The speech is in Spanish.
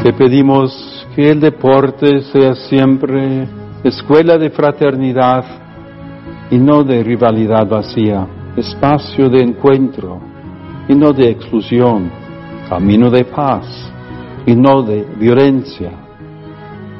Te pedimos que el deporte sea siempre escuela de fraternidad y no de rivalidad vacía, espacio de encuentro y no de exclusión, camino de paz y no de violencia.